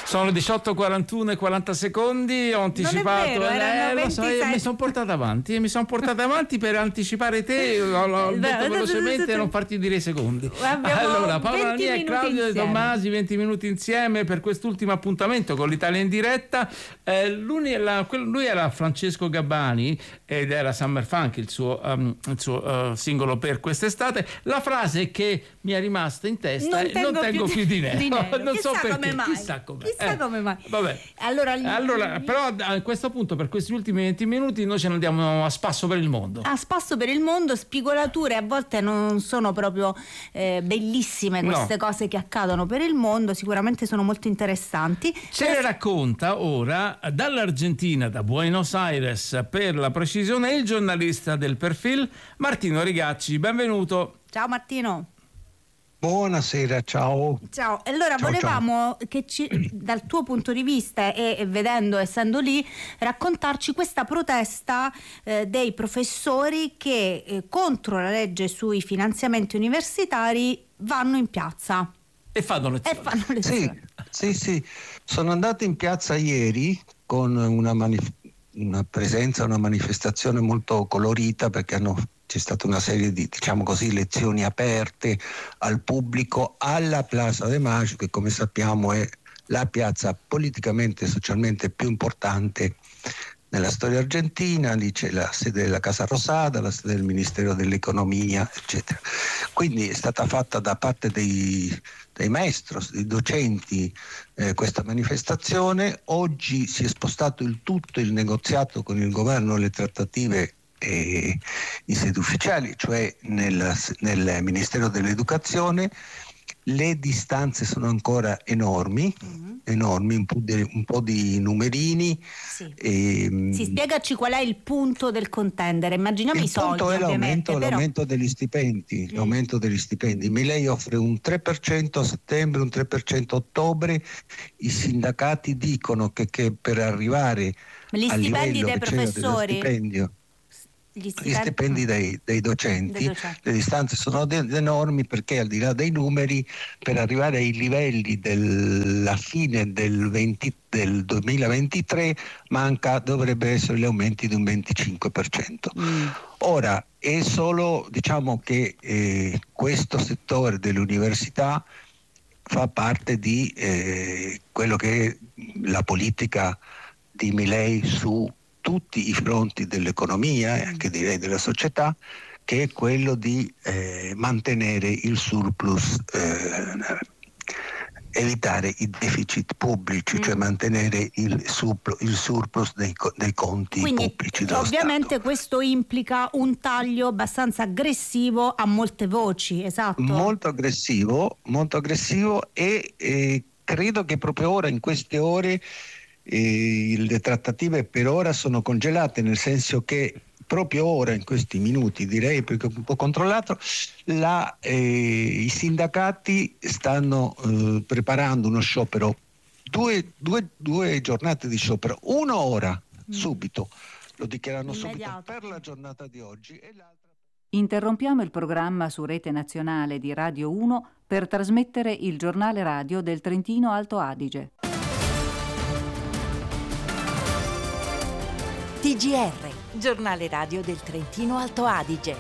Sono le 18:41 e 40 secondi. Ho anticipato. Non è vero, lo so, mi sono portato avanti per anticipare te. L'ho detto velocemente e non farti dire i secondi. Allora, Paola Lania e Claudio De Tommasi, 20 minuti insieme per quest'ultimo appuntamento con l'Italia in diretta. Lui era Francesco Gabbani ed era Summer Funk il suo singolo per quest'estate. La frase che mi è rimasta in testa è: non tengo più dinero. Non so perché. Chissà come mai. Vabbè. Allora, però a questo punto, per questi ultimi 20 minuti, noi ce ne andiamo a spasso per il mondo. A spasso per il mondo, spigolature. A volte non sono proprio bellissime queste cose che accadono per il mondo, sicuramente sono molto interessanti. Ce ne racconta ora dall'Argentina, da Buenos Aires per la precisione, il giornalista del Perfil, Martino Rigacci. Benvenuto. Ciao Martino. Buonasera, ciao. Ciao, allora volevamo che dal tuo punto di vista e essendo lì, raccontarci questa protesta dei professori che contro la legge sui finanziamenti universitari vanno in piazza. E fanno lezioni. Sì, sono andato in piazza ieri con una manifestazione molto colorita, perché c'è stata una serie di, diciamo così, lezioni aperte al pubblico alla Plaza de Mayo, che come sappiamo è la piazza politicamente e socialmente più importante nella storia argentina. Lì c'è la sede della Casa Rosada, la sede del Ministero dell'Economia, eccetera. Quindi è stata fatta da parte dei maestros, dei docenti, questa manifestazione. Oggi si è spostato il negoziato con il governo, le trattative in sede ufficiali, cioè nel Ministero dell'Educazione. Le distanze sono ancora enormi, un po' di numerini. Sì, spiegaci qual è il punto del contendere. Immaginiamo i soldi. Il punto è l'aumento degli stipendi. L'aumento degli stipendi. Milei offre un 3% a settembre, un 3% a ottobre. I sindacati dicono che per arrivare al livello dei professori, gli stipendi dei docenti, le distanze sono enormi, perché al di là dei numeri, per arrivare ai livelli della fine del 2023 dovrebbe essere gli aumenti di un 25%. Ora è solo, diciamo che questo settore dell'università fa parte di quello che è la politica di Milei su tutti i fronti dell'economia e anche direi della società, che è quello di mantenere il surplus, evitare i deficit pubblici, cioè mantenere il surplus dei conti pubblici dello ovviamente Stato. Questo implica un taglio abbastanza aggressivo a molte voci, esatto? Molto aggressivo e credo che proprio ora, in queste ore, le trattative per ora sono congelate, nel senso che proprio ora, in questi minuti, direi, perché ho un po' controllato, i sindacati stanno preparando uno sciopero, due giornate di sciopero, una ora, subito, lo dichiarano subito per la giornata di oggi e l'altra. Interrompiamo il programma su Rete Nazionale di Radio 1 per trasmettere il giornale radio del Trentino Alto Adige. TGR, giornale radio del Trentino Alto Adige.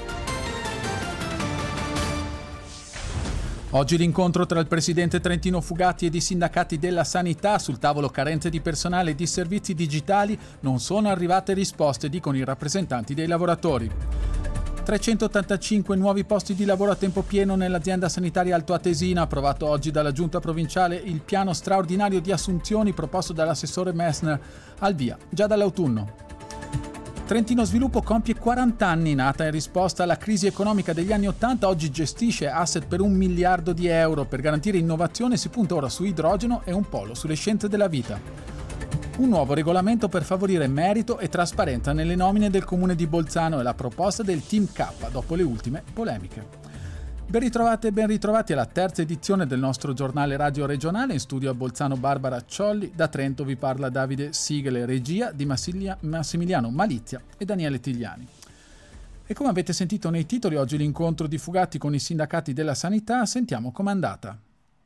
Oggi l'incontro tra il presidente trentino Fugatti ed i sindacati della sanità. Sul tavolo carenze di personale e di servizi digitali. Non sono arrivate risposte, dicono i rappresentanti dei lavoratori. 385 nuovi posti di lavoro a tempo pieno nell'azienda sanitaria altoatesina. Approvato oggi dalla giunta provinciale il piano straordinario di assunzioni proposto dall'assessore Messner, al via già dall'autunno. Trentino Sviluppo compie 40 anni, nata in risposta alla crisi economica degli anni 80, oggi gestisce asset per €1 miliardo. Per garantire innovazione si punta ora su idrogeno e un polo sulle scienze della vita. Un nuovo regolamento per favorire merito e trasparenza nelle nomine del comune di Bolzano è la proposta del Team K dopo le ultime polemiche. Ben ritrovate e ben ritrovati alla terza edizione del nostro giornale radio regionale. In studio a Bolzano Barbara Ciolli, da Trento vi parla Davide Sigele, regia di Massimiliano Malizia e Daniele Tigliani. E come avete sentito nei titoli, oggi l'incontro di Fugatti con i sindacati della sanità. Sentiamo com'è andata.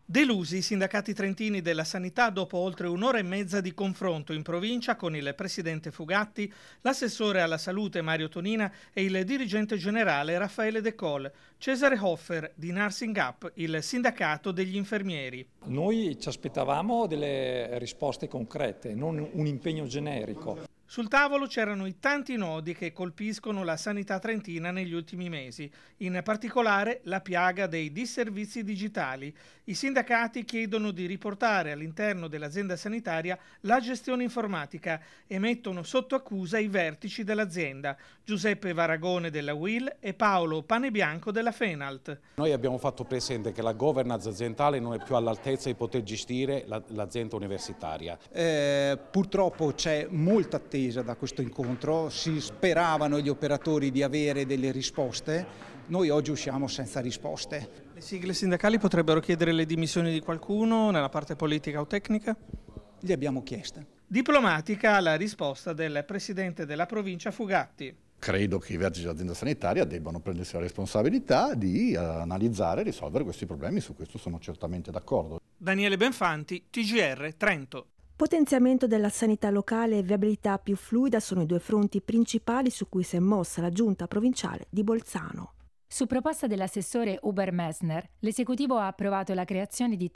Delusi i sindacati trentini della sanità dopo oltre un'ora e mezza di confronto in provincia con il presidente Fugatti, l'assessore alla salute Mario Tonina e il dirigente generale Raffaele De Col. Cesare Hoffer di Nursing Up, il sindacato degli infermieri. Noi ci aspettavamo delle risposte concrete, non un impegno generico. Sul tavolo c'erano i tanti nodi che colpiscono la sanità trentina negli ultimi mesi, in particolare la piaga dei disservizi digitali. I sindacati chiedono di riportare all'interno dell'azienda sanitaria la gestione informatica e mettono sotto accusa i vertici dell'azienda, Giuseppe Varagone della UIL e Paolo Panebianco della Fenalt. Noi abbiamo fatto presente che la governance aziendale non è più all'altezza di poter gestire l'azienda universitaria. Purtroppo c'è molta attesa da questo incontro, si speravano gli operatori di avere delle risposte, noi oggi usciamo senza risposte. Le sigle sindacali potrebbero chiedere le dimissioni di qualcuno nella parte politica o tecnica? Li abbiamo chieste. Diplomatica la risposta del presidente della provincia Fugatti. Credo che i vertici dell'azienda sanitaria debbano prendersi la responsabilità di analizzare e risolvere questi problemi, su questo sono certamente d'accordo. Daniele Benfanti, TGR Trento. Potenziamento della sanità locale e viabilità più fluida sono i due fronti principali su cui si è mossa la giunta provinciale di Bolzano. Su proposta dell'assessore Huber Messner, l'esecutivo ha approvato la creazione di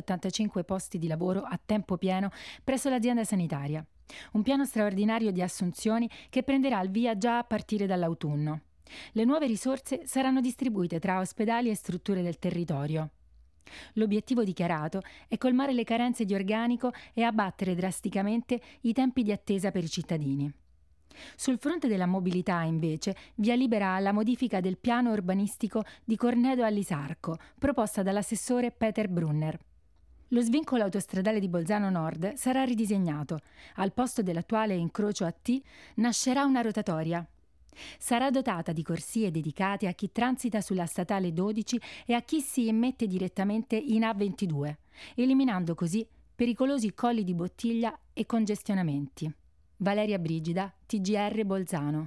385 posti di lavoro a tempo pieno presso l'azienda sanitaria. Un piano straordinario di assunzioni che prenderà il via già a partire dall'autunno. Le nuove risorse saranno distribuite tra ospedali e strutture del territorio. L'obiettivo dichiarato è colmare le carenze di organico e abbattere drasticamente i tempi di attesa per i cittadini. Sul fronte della mobilità, invece, via libera alla modifica del piano urbanistico di Cornedo all'Isarco, proposta dall'assessore Peter Brunner. Lo svincolo autostradale di Bolzano Nord sarà ridisegnato. Al posto dell'attuale incrocio a T nascerà una rotatoria. Sarà dotata di corsie dedicate a chi transita sulla statale 12 e a chi si immette direttamente in A22, eliminando così pericolosi colli di bottiglia e congestionamenti. Valeria Brigida, TGR Bolzano.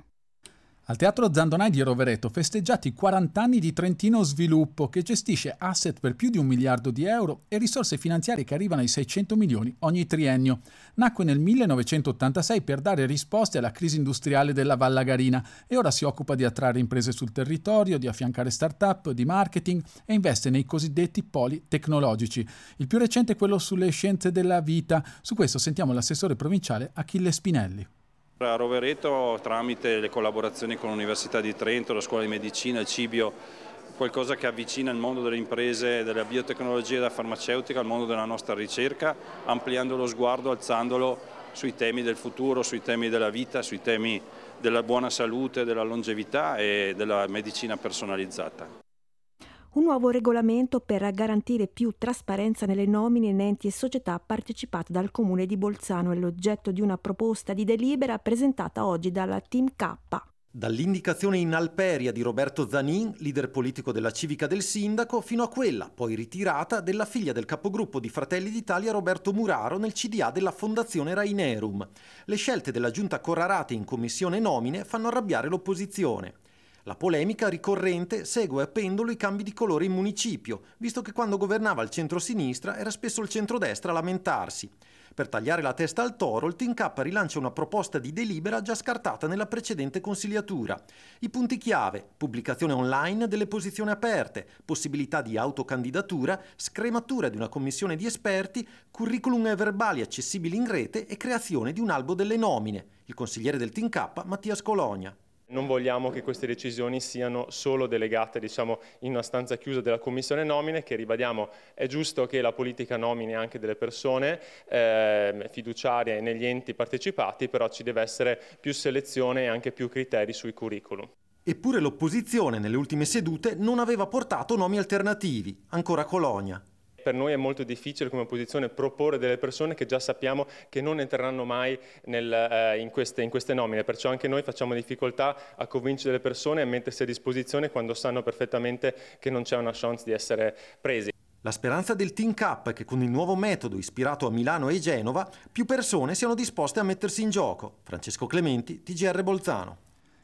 Al Teatro Zandonai di Rovereto festeggiati 40 anni di Trentino Sviluppo, che gestisce asset per più di 1 miliardo di euro e risorse finanziarie che arrivano ai 600 milioni ogni triennio. Nacque nel 1986 per dare risposte alla crisi industriale della Vallagarina e ora si occupa di attrarre imprese sul territorio, di affiancare start-up, di marketing e investe nei cosiddetti poli tecnologici. Il più recente è quello sulle scienze della vita. Su questo sentiamo l'assessore provinciale Achille Spinelli. A Rovereto, tramite le collaborazioni con l'Università di Trento, la Scuola di Medicina, il Cibio, qualcosa che avvicina il mondo delle imprese, della biotecnologia e della farmaceutica al mondo della nostra ricerca, ampliando lo sguardo, alzandolo sui temi del futuro, sui temi della vita, sui temi della buona salute, della longevità e della medicina personalizzata. Un nuovo regolamento per garantire più trasparenza nelle nomine in enti e società partecipate dal Comune di Bolzano è l'oggetto di una proposta di delibera presentata oggi dalla Team K. Dall'indicazione in Alperia di Roberto Zanin, leader politico della civica del sindaco, fino a quella, poi ritirata, della figlia del capogruppo di Fratelli d'Italia Roberto Muraro nel CDA della Fondazione Rainerum. Le scelte della giunta Corrarati in commissione nomine fanno arrabbiare l'opposizione. La polemica ricorrente segue a pendolo i cambi di colore in municipio, visto che quando governava il centro-sinistra era spesso il centrodestra a lamentarsi. Per tagliare la testa al toro, il Team K rilancia una proposta di delibera già scartata nella precedente consigliatura. I punti chiave: pubblicazione online delle posizioni aperte, possibilità di autocandidatura, scrematura di una commissione di esperti, curriculum e verbali accessibili in rete e creazione di un albo delle nomine. Il consigliere del Team K, Mattia Scologna. Non vogliamo che queste decisioni siano solo delegate, in una stanza chiusa della commissione nomine, che ribadiamo è giusto che la politica nomini anche delle persone fiduciarie negli enti partecipati, però ci deve essere più selezione e anche più criteri sui curriculum. Eppure l'opposizione nelle ultime sedute non aveva portato nomi alternativi, ancora Cologna. Per noi è molto difficile come opposizione proporre delle persone che già sappiamo che non entreranno mai in queste nomine, perciò anche noi facciamo difficoltà a convincere le persone a mettersi a disposizione quando sanno perfettamente che non c'è una chance di essere presi. La speranza del Team K è che con il nuovo metodo ispirato a Milano e Genova più persone siano disposte a mettersi in gioco. Francesco Clementi, TGR Bolzano.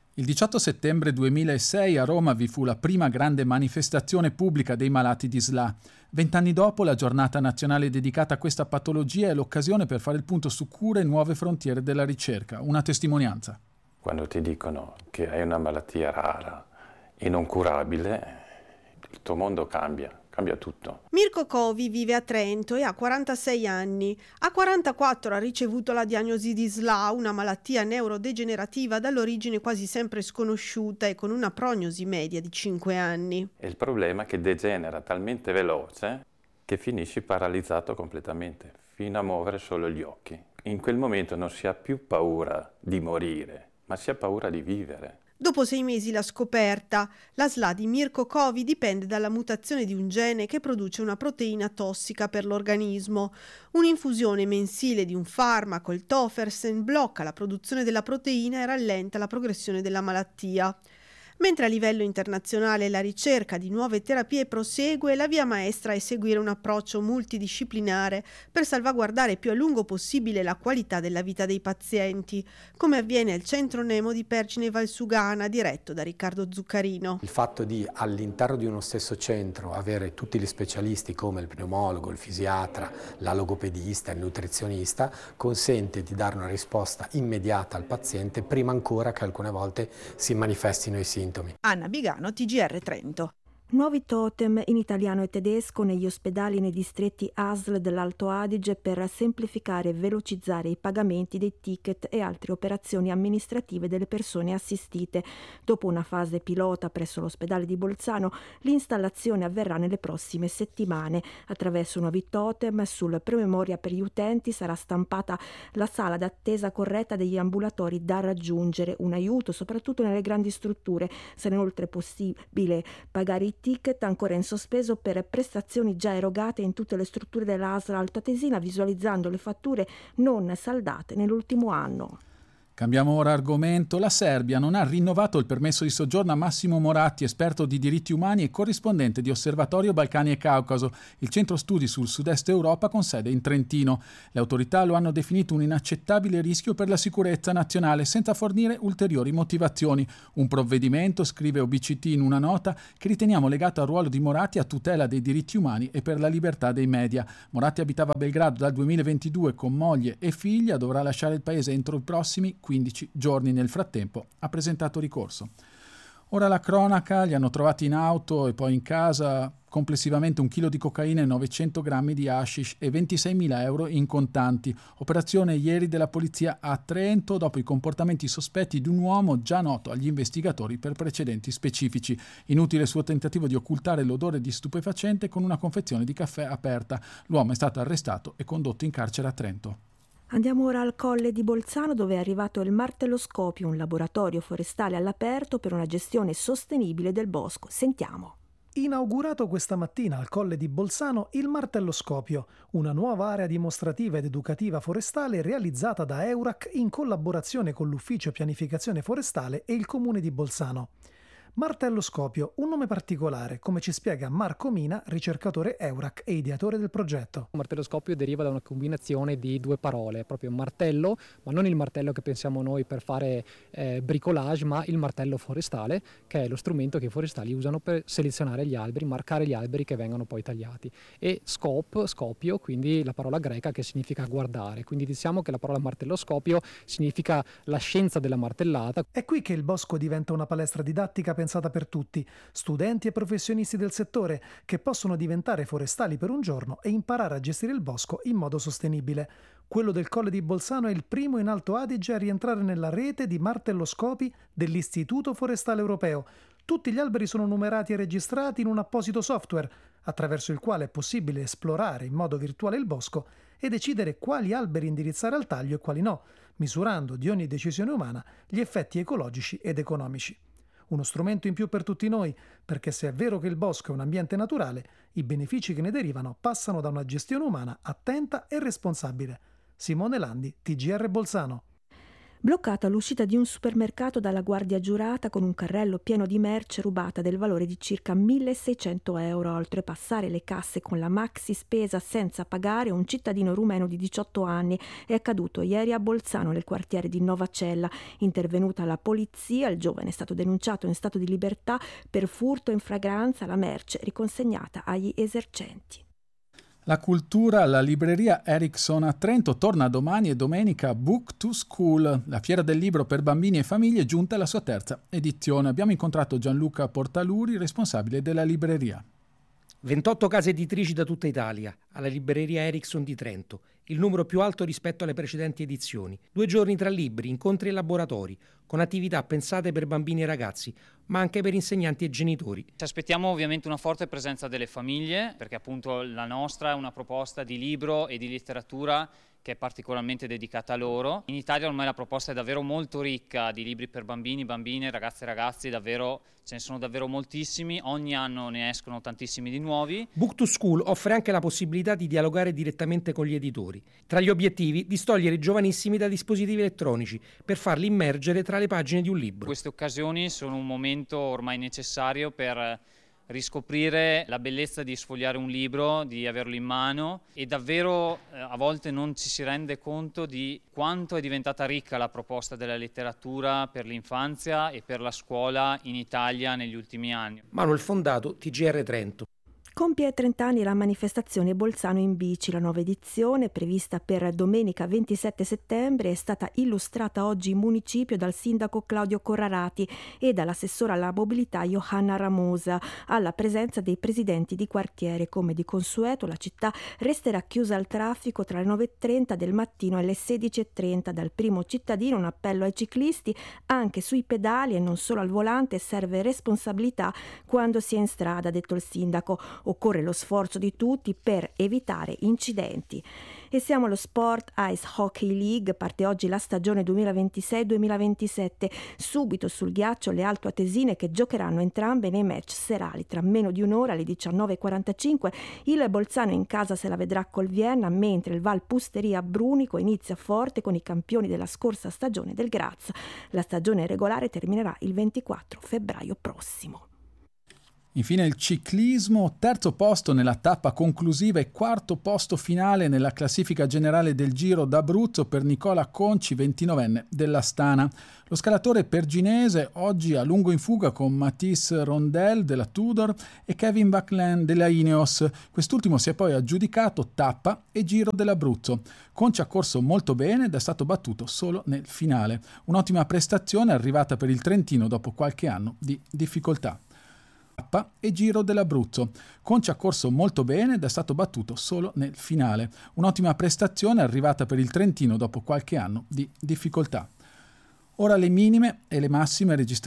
Il 18 settembre 2006 a Roma vi fu la prima grande manifestazione pubblica dei malati di SLA. 20 anni dopo, la giornata nazionale dedicata a questa patologia è l'occasione per fare il punto su cure e nuove frontiere della ricerca. Una testimonianza. Quando ti dicono che hai una malattia rara e non curabile, il tuo mondo cambia tutto. Mirko Covi vive a Trento e ha 46 anni. A 44 ha ricevuto la diagnosi di SLA, una malattia neurodegenerativa dall'origine quasi sempre sconosciuta e con una prognosi media di 5 anni. E il problema è che degenera talmente veloce che finisci paralizzato completamente, fino a muovere solo gli occhi. In quel momento non si ha più paura di morire, ma si ha paura di vivere. Dopo 6 mesi la scoperta. La SLA di Mirko Covi dipende dalla mutazione di un gene che produce una proteina tossica per l'organismo. Un'infusione mensile di un farmaco, il Tofersen, blocca la produzione della proteina e rallenta la progressione della malattia. Mentre a livello internazionale la ricerca di nuove terapie prosegue, la via maestra è seguire un approccio multidisciplinare per salvaguardare più a lungo possibile la qualità della vita dei pazienti, come avviene al Centro Nemo di Pergine Valsugana, diretto da Riccardo Zuccarino. Il fatto di all'interno di uno stesso centro avere tutti gli specialisti come il pneumologo, il fisiatra, la logopedista, il nutrizionista consente di dare una risposta immediata al paziente prima ancora che alcune volte si manifestino i sintomi. Anna Bigano, TGR Trento. Nuovi totem in italiano e tedesco negli ospedali e nei distretti ASL dell'Alto Adige per semplificare e velocizzare i pagamenti dei ticket e altre operazioni amministrative delle persone assistite. Dopo una fase pilota presso l'ospedale di Bolzano, l'installazione avverrà nelle prossime settimane. Attraverso nuovi totem sul promemoria per gli utenti sarà stampata la sala d'attesa corretta degli ambulatori da raggiungere, un aiuto soprattutto nelle grandi strutture. Sarà inoltre possibile pagare i ticket ancora in sospeso per prestazioni già erogate in tutte le strutture dell'ASL altoatesina, visualizzando le fatture non saldate nell'ultimo anno. Cambiamo ora argomento. La Serbia non ha rinnovato il permesso di soggiorno a Massimo Moratti, esperto di diritti umani e corrispondente di Osservatorio Balcani e Caucaso, il centro studi sul sud-est Europa con sede in Trentino. Le autorità lo hanno definito un inaccettabile rischio per la sicurezza nazionale, senza fornire ulteriori motivazioni. Un provvedimento, scrive OBCT in una nota, che riteniamo legato al ruolo di Moratti a tutela dei diritti umani e per la libertà dei media. Moratti abitava a Belgrado dal 2022 con moglie e figlia, dovrà lasciare il paese entro i prossimi 15 giorni. Nel frattempo ha presentato ricorso. Ora la cronaca: li hanno trovati in auto e poi in casa complessivamente 1 chilo di cocaina e 900 grammi di hashish e 26.000 euro in contanti. Operazione ieri della polizia a Trento dopo i comportamenti sospetti di un uomo già noto agli investigatori per precedenti specifici. Inutile il suo tentativo di occultare l'odore di stupefacente con una confezione di caffè aperta. L'uomo è stato arrestato e condotto in carcere a Trento. Andiamo ora al Colle di Bolzano, dove è arrivato il Martelloscopio, un laboratorio forestale all'aperto per una gestione sostenibile del bosco. Sentiamo. Inaugurato questa mattina al Colle di Bolzano il Martelloscopio, una nuova area dimostrativa ed educativa forestale realizzata da EURAC in collaborazione con l'Ufficio Pianificazione Forestale e il Comune di Bolzano. Martelloscopio, un nome particolare, come ci spiega Marco Mina, ricercatore EURAC e ideatore del progetto. Il martelloscopio deriva da una combinazione di due parole, proprio martello, ma non il martello che pensiamo noi per fare bricolage, ma il martello forestale, che è lo strumento che i forestali usano per selezionare gli alberi, marcare gli alberi che vengono poi tagliati. E scopio, quindi la parola greca che significa guardare. Quindi diciamo che la parola martelloscopio significa la scienza della martellata. È qui che il bosco diventa una palestra didattica pensata per tutti, studenti e professionisti del settore, che possono diventare forestali per un giorno e imparare a gestire il bosco in modo sostenibile. Quello del Colle di Bolzano è il primo in Alto Adige a rientrare nella rete di martelloscopi dell'Istituto Forestale Europeo. Tutti gli alberi sono numerati e registrati in un apposito software, attraverso il quale è possibile esplorare in modo virtuale il bosco e decidere quali alberi indirizzare al taglio e quali no, misurando di ogni decisione umana gli effetti ecologici ed economici. Uno strumento in più per tutti noi, perché se è vero che il bosco è un ambiente naturale, i benefici che ne derivano passano da una gestione umana attenta e responsabile. Simone Landi, TGR Bolzano. Bloccata all'uscita di un supermercato dalla guardia giurata con un carrello pieno di merce rubata del valore di circa 1.600 euro. A oltrepassare le casse con la maxi spesa senza pagare un cittadino rumeno di 18 anni. È accaduto ieri a Bolzano, nel quartiere di Novacella. Intervenuta la polizia, il giovane è stato denunciato in stato di libertà per furto in flagranza, la merce riconsegnata agli esercenti. La cultura, la libreria Erickson a Trento torna domani e domenica Book to School, la fiera del libro per bambini e famiglie, giunta alla sua terza edizione. Abbiamo incontrato Gianluca Portaluri, responsabile della libreria. 28 case editrici da tutta Italia, alla libreria Erickson di Trento, il numero più alto rispetto alle precedenti edizioni. 2 giorni tra libri, incontri e laboratori, con attività pensate per bambini e ragazzi, ma anche per insegnanti e genitori. Ci aspettiamo ovviamente una forte presenza delle famiglie, perché appunto la nostra è una proposta di libro e di letteratura che è particolarmente dedicata a loro. In Italia ormai la proposta è davvero molto ricca di libri per bambini, bambine, ragazze e ragazzi, davvero ce ne sono davvero moltissimi, ogni anno ne escono tantissimi di nuovi. Book to School offre anche la possibilità di dialogare direttamente con gli editori. Tra gli obiettivi, distogliere i giovanissimi da dispositivi elettronici per farli immergere tra le pagine di un libro. Queste occasioni sono un momento ormai necessario per riscoprire la bellezza di sfogliare un libro, di averlo in mano, e davvero a volte non ci si rende conto di quanto è diventata ricca la proposta della letteratura per l'infanzia e per la scuola in Italia negli ultimi anni. Manuel Fondato, TGR Trento. Compie 30 anni la manifestazione Bolzano in bici. La nuova edizione, prevista per domenica 27 settembre, è stata illustrata oggi in municipio dal sindaco Claudio Corrarati e dall'assessora alla mobilità Johanna Ramosa, alla presenza dei presidenti di quartiere. Come di consueto, la città resterà chiusa al traffico tra le 9:30 del mattino e le 16:30. Dal primo cittadino un appello ai ciclisti: anche sui pedali e non solo al volante serve responsabilità quando si è in strada, ha detto il sindaco. Occorre lo sforzo di tutti per evitare incidenti. E siamo allo sport. Ice Hockey League, parte oggi la stagione 2026-2027. Subito sul ghiaccio le altoatesine, che giocheranno entrambe nei match serali. Tra meno di un'ora, alle 19:45, il Bolzano in casa se la vedrà col Vienna, mentre il Val Pusteria Brunico inizia forte con i campioni della scorsa stagione del Graz. La stagione regolare terminerà il 24 febbraio prossimo. Infine il ciclismo, terzo posto nella tappa conclusiva e quarto posto finale nella classifica generale del Giro d'Abruzzo per Nicola Conci, 29enne dell'Astana. Lo scalatore perginese oggi a lungo in fuga con Mathis Rondel della Tudor e Kevin Buckland della Ineos. Quest'ultimo si è poi aggiudicato tappa e Giro dell'Abruzzo. Conci ha corso molto bene ed è stato battuto solo nel finale. Un'ottima prestazione arrivata per il Trentino dopo qualche anno di difficoltà. E Giro dell'Abruzzo. Conci ha corso molto bene ed è stato battuto solo nel finale. Un'ottima prestazione arrivata per il Trentino dopo qualche anno di difficoltà. Ora le minime e le massime registrate